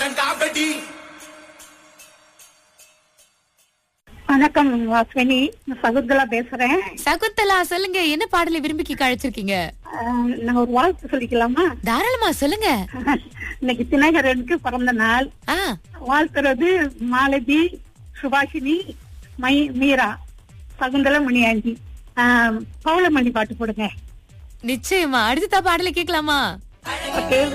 வணக்கம் வாஸ்வினி, நான் சகுந்தலா பேசுறேன். சகுந்தலா சொல்லுங்க, என்ன பாடலை விரும்பி கேட்க அழைச்சிருக்கீங்க? நான் ஒரு வாழ்த்து சொல்லிக்கலாமா? தாராளமா சொல்லுங்க. இன்னைக்கு தினகரனுக்கு பிறந்த நாள். வாழ்த்துறது மாலதி, சுபாஷினி, மீரா, சகுந்தலா, மணியாண்டி. பௌளமணி பாட்டு போடுங்க. நிச்சயமா. அடுத்த பாடலை கேட்கலாமா?